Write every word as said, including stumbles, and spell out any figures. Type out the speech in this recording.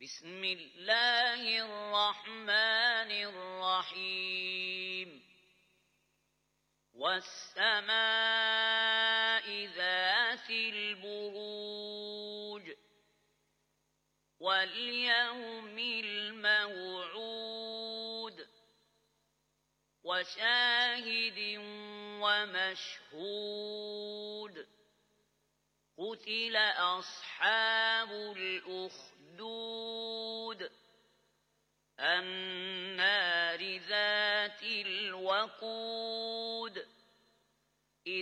بسم الله الرحمن الرحيم والسماء ذات البروج واليوم الموعود وشاهد ومشهود قتل أصحاب الأخدود النار ذات الوقود